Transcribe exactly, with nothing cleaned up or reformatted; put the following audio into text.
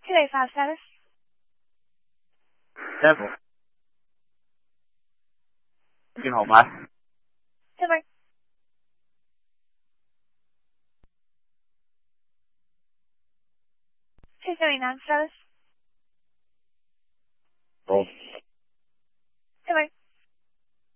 two eight five status. Seven. You can hold my. Denmark. two seventy-nine status. Hold.